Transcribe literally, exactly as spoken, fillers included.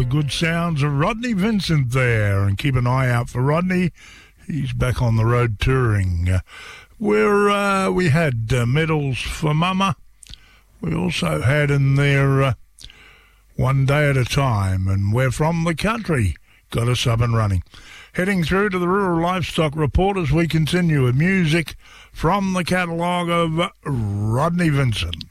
the good sounds of Rodney Vincent there, and keep an eye out for Rodney. He's back on the road touring. Uh, where uh, we had uh, Medals for Mama. We also had in there uh, One Day at a Time, and We're From the Country got us up and running. Heading through to the Rural Livestock Report as we continue with music from the catalogue of Rodney Vincent.